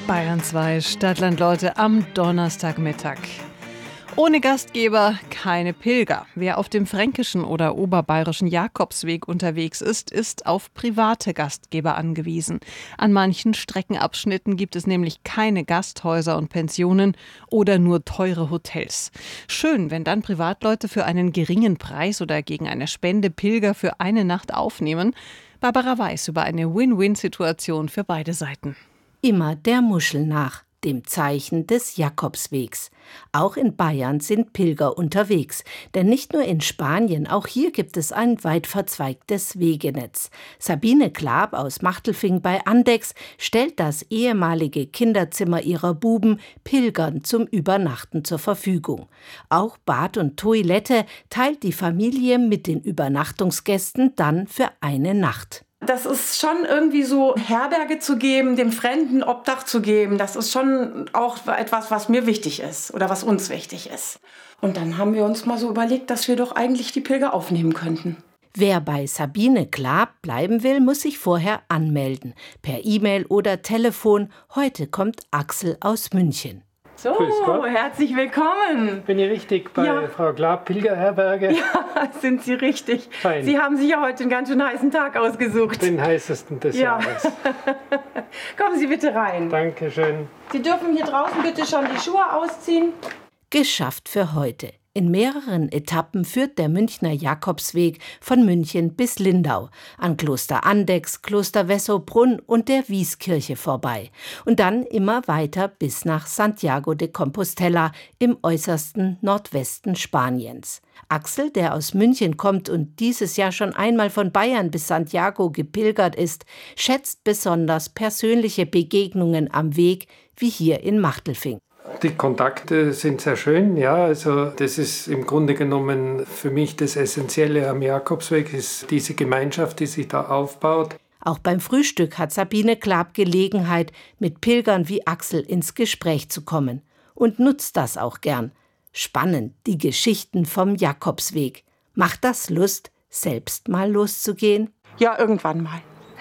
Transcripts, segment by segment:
Bayern 2 Stadtlandleute am Donnerstagmittag. Ohne Gastgeber keine Pilger. Wer auf dem fränkischen oder oberbayerischen Jakobsweg unterwegs ist, ist auf private Gastgeber angewiesen. An manchen Streckenabschnitten gibt es nämlich keine Gasthäuser und Pensionen oder nur teure Hotels. Schön, wenn dann Privatleute für einen geringen Preis oder gegen eine Spende Pilger für eine Nacht aufnehmen. Barbara weiß über eine Win-Win-Situation für beide Seiten. Immer der Muschel nach, dem Zeichen des Jakobswegs. Auch in Bayern sind Pilger unterwegs, denn nicht nur in Spanien, auch hier gibt es ein weit verzweigtes Wegenetz. Sabine Klaab aus Machtelfing bei Andechs stellt das ehemalige Kinderzimmer ihrer Buben Pilgern zum Übernachten zur Verfügung. Auch Bad und Toilette teilt die Familie mit den Übernachtungsgästen dann für eine Nacht. Das ist schon irgendwie so, Herberge zu geben, dem Fremden Obdach zu geben, das ist schon auch etwas, was mir wichtig ist oder was uns wichtig ist. Und dann haben wir uns mal so überlegt, dass wir doch eigentlich die Pilger aufnehmen könnten. Wer bei Sabine Klaab bleiben will, muss sich vorher anmelden. Per E-Mail oder Telefon. Heute kommt Axel aus München. So, herzlich willkommen. Bin ich richtig bei Frau Klaab, Pilgerherberge? Ja, sind Sie richtig. Fein. Sie haben sich ja heute einen ganz schön heißen Tag ausgesucht. Den heißesten des Jahres. Kommen Sie bitte rein. Dankeschön. Sie dürfen hier draußen bitte schon die Schuhe ausziehen. Geschafft für heute. In mehreren Etappen führt der Münchner Jakobsweg von München bis Lindau, an Kloster Andechs, Kloster Wessobrunn und der Wieskirche vorbei. Und dann immer weiter bis nach Santiago de Compostela im äußersten Nordwesten Spaniens. Axel, der aus München kommt und dieses Jahr schon einmal von Bayern bis Santiago gepilgert ist, schätzt besonders persönliche Begegnungen am Weg, wie hier in Machtelfing. Die Kontakte sind sehr schön, ja, also das ist im Grunde genommen für mich das Essentielle am Jakobsweg, ist diese Gemeinschaft, die sich da aufbaut. Auch beim Frühstück hat Sabine Klaab Gelegenheit, mit Pilgern wie Axel ins Gespräch zu kommen und nutzt das auch gern. Spannend, die Geschichten vom Jakobsweg. Macht das Lust, selbst mal loszugehen? Ja, irgendwann mal.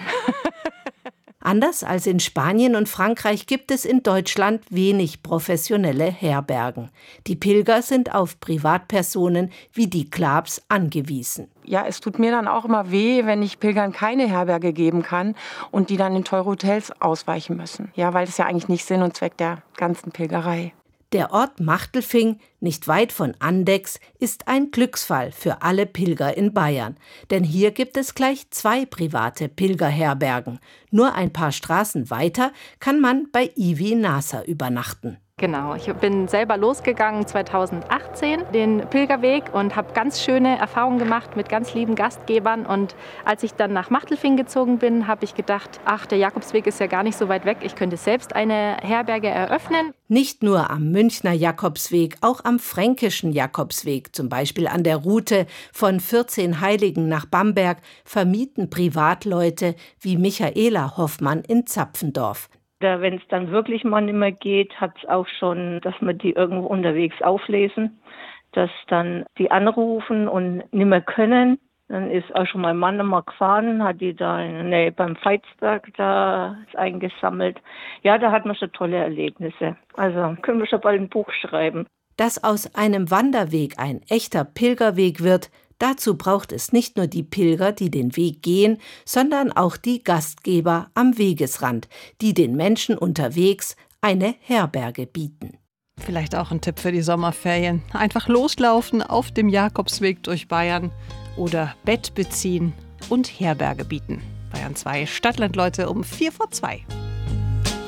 Anders als in Spanien und Frankreich gibt es in Deutschland wenig professionelle Herbergen. Die Pilger sind auf Privatpersonen wie die Klaabs angewiesen. Ja, es tut mir dann auch immer weh, wenn ich Pilgern keine Herberge geben kann und die dann in teure Hotels ausweichen müssen. Ja, weil es ja eigentlich nicht Sinn und Zweck der ganzen Pilgerei. Der Ort Machtelfing, nicht weit von Andechs, ist ein Glücksfall für alle Pilger in Bayern. Denn hier gibt es gleich 2 private Pilgerherbergen. Nur ein paar Straßen weiter kann man bei Ivi Nasser übernachten. Genau, ich bin selber losgegangen 2018, den Pilgerweg, und habe ganz schöne Erfahrungen gemacht mit ganz lieben Gastgebern. Und als ich dann nach Machtelfing gezogen bin, habe ich gedacht, ach, der Jakobsweg ist ja gar nicht so weit weg, ich könnte selbst eine Herberge eröffnen. Nicht nur am Münchner Jakobsweg, auch am fränkischen Jakobsweg, zum Beispiel an der Route von 14 Heiligen nach Bamberg, vermieten Privatleute wie Michaela Hoffmann in Zapfendorf. Wenn es dann wirklich mal nicht mehr geht, hat es auch schon, dass wir die irgendwo unterwegs auflesen, dass dann die anrufen und nicht mehr können. Dann ist auch schon mein Mann mal gefahren, hat die da beim Veitsberg da eingesammelt. Ja, da hat man schon tolle Erlebnisse. Also können wir schon bald ein Buch schreiben. Dass aus einem Wanderweg ein echter Pilgerweg wird, dazu braucht es nicht nur die Pilger, die den Weg gehen, sondern auch die Gastgeber am Wegesrand, die den Menschen unterwegs eine Herberge bieten. Vielleicht auch ein Tipp für die Sommerferien. Einfach loslaufen auf dem Jakobsweg durch Bayern oder Bett beziehen und Herberge bieten. Bayern 2 Stadtlandleute um 2:45.